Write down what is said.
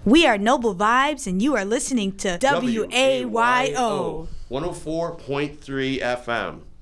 We are Noble Vibes, and you are listening to WAYO 104.3 FM.